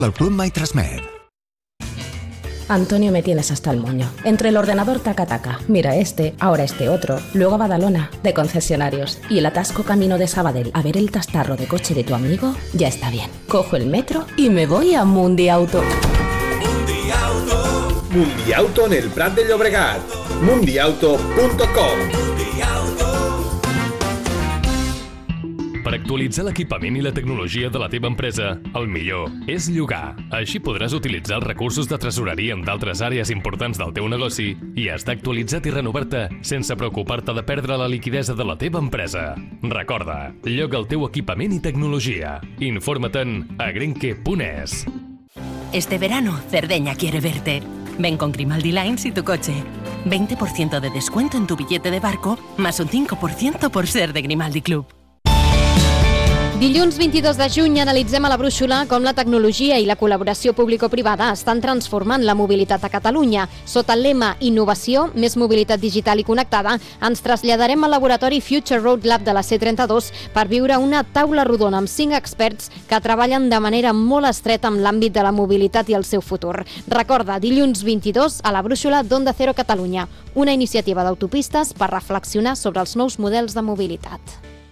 Del Club Maitrasmed. Antonio, me tienes hasta el moño. Entre el ordenador taca-taca, mira este, ahora este otro, luego a Badalona, de concesionarios, y el atasco camino de Sabadell a ver el tastarro de coche de tu amigo, ya está bien. Cojo el metro y me voy a Mundiauto. Mundiauto en el Prat de Llobregat. Mundiauto.com. Per actualitzar l'equipament i la tecnologia de la teva empresa, el millor és llogar. Així podràs utilitzar els recursos de tresoreria en d'altres àrees importants del teu negoci i estar actualitzat i renovar-te sense preocupar-te de perdre la liquidesa de la teva empresa. Recorda, lloga el teu equipament i tecnologia. Informa't-en a grenke.es. Este verano, Cerdeña quiere verte. Ven con Grimaldi Lines y tu coche. 20% de descuento en tu billete de barco, más un 5% por ser de Grimaldi Club. Dilluns 22 de juny analitzem a la brúixola com la tecnologia i la col·laboració público-privada estan transformant la mobilitat a Catalunya. Sota el lema Innovació, més mobilitat digital i connectada, ens traslladarem al laboratori Future Road Lab de la C32 per viure una taula rodona amb 5 experts que treballen de manera molt estreta amb l'àmbit de la mobilitat i el seu futur. Recorda, dilluns 22 a la brúixola d'Onda Cero Catalunya, una iniciativa d'autopistes per reflexionar sobre els nous models de mobilitat.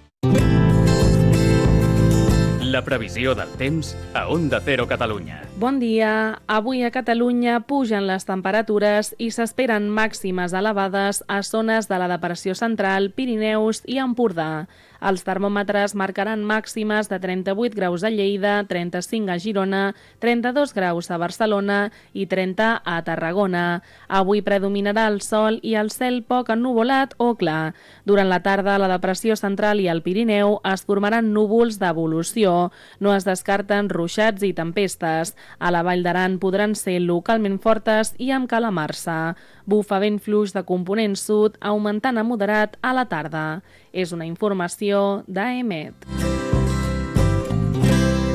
La previsió del temps a Onda Cero Catalunya. Bon dia. Avui a Catalunya pugen les temperatures i s'esperen màximes elevades a zones de la Depressió Central, Pirineus i Empordà. Els termòmetres marcaran màximes de 38 graus a Lleida, 35 a Girona, 32 graus a Barcelona i 30 a Tarragona. Avui predominarà el sol i el cel poc ennuvolat o clar. Durant la tarda, a la Depressió Central i al Pirineu es formaran núvols d'evolució. No es descarten ruixats i tempestes. A la Vall d'Aran podran ser localment fortes i amb calamarsa. Bufa vent fluix de component sud, augmentant a moderat a la tarda. És una informació d'AEMET.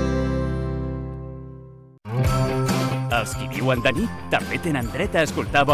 Els qui viuen de nit també tenen dret a escoltar